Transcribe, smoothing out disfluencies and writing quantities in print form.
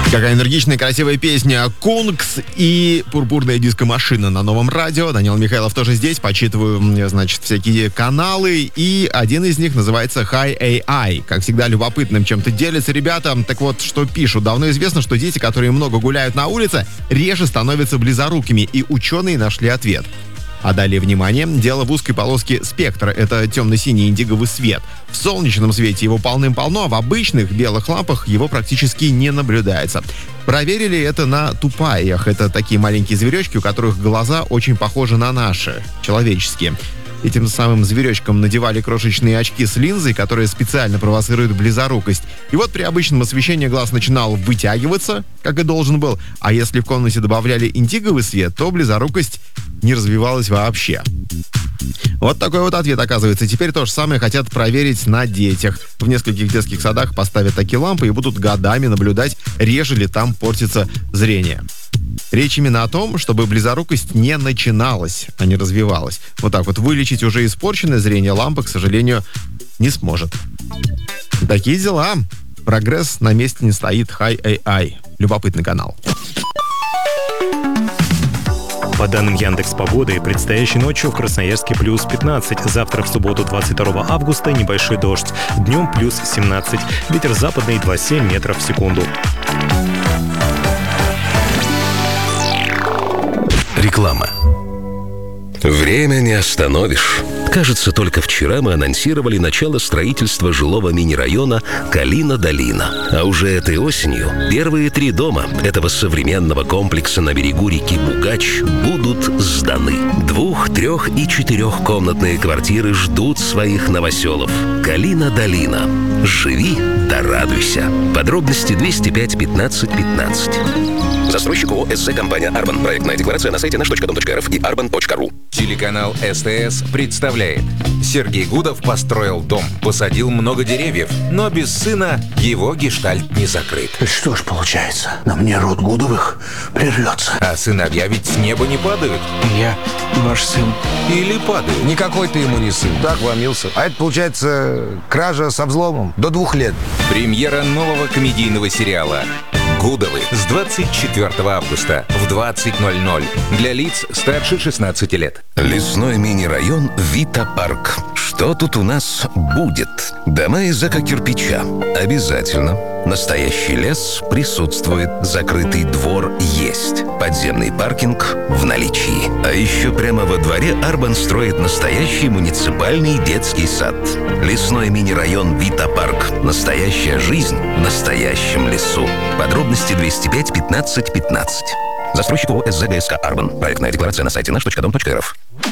Какая энергичная, красивая песня. Кунгс и «Пурпурная диско-машина» на Новом радио. Данил Михайлов тоже здесь. Почитываю, значит, всякие каналы. И один из них называется High AI. Как всегда, любопытным чем-то делятся ребята. Так вот, что пишут. Давно известно, что дети, которые много гуляют на улице, реже становятся близорукими. И ученые нашли ответ. А далее, внимание, дело в узкой полоске спектра. Это темно-синий индиговый свет. В солнечном свете его полным-полно, а в обычных белых лампах его практически не наблюдается. Проверили это на тупаях. Это такие маленькие зверечки, у которых глаза очень похожи на наши, человеческие. Этим самым зверечкам надевали крошечные очки с линзой, которые специально провоцируют близорукость. И вот при обычном освещении глаз начинал вытягиваться, как и должен был. А если в комнате добавляли индиговый свет, то близорукость не развивалась вообще. Вот такой вот ответ, оказывается. Теперь то же самое хотят проверить на детях. В нескольких детских садах поставят такие лампы и будут годами наблюдать, реже ли там портится зрение. Речь именно о том, чтобы близорукость не начиналась, а не развивалась. Вот так вот. Вылечить уже испорченное зрение лампа, к сожалению, не сможет. Такие дела. Прогресс на месте не стоит. High AI. Любопытный канал. По данным Яндекс.Погоды, предстоящей ночью в Красноярске плюс 15, завтра в субботу 22 августа небольшой дождь, днем плюс 17, ветер западный 2,7 метров в секунду. Реклама. Время не остановишь. Кажется, только вчера мы анонсировали начало строительства жилого мини-района Калина-Долина. А уже этой осенью первые 3 дома этого современного комплекса на берегу реки Бугач будут сданы. 2-, 3- и 4-комнатные квартиры ждут своих новоселов. Калина-Долина. Живи да радуйся. Подробности 205 15 15. Застройщик ООО «СЗ Компания Арбан». Проектная декларация на сайте наш.дом.рф и arban.ru. Телеканал СТС представляет. Сергей Гудов построил дом, посадил много деревьев, но без сына его гештальт не закрыт. Что ж получается, на мне род Гудовых прервется. А сыновья ведь с неба не падают. Я ваш сын. Или падают. Никакой ты ему не сын. Так вломился. А это, получается, кража со взломом до 2 лет. Премьера нового комедийного сериала «Гудовы» с 24 августа в 20:00 для лиц старше 16 лет. Лесной мини-район Вита-парк. Что тут у нас будет? Дома из эко-кирпича. Обязательно. Настоящий лес присутствует. Закрытый двор есть. Подземный паркинг в наличии. А еще прямо во дворе Арбан строит настоящий муниципальный детский сад. Лесной мини-район Вита-парк. Настоящая жизнь в настоящем лесу. Подробности 205 15 15. Застройщик ООО «СЗ ГСК Арбан». Проектная декларация на сайте наш.дом.рф.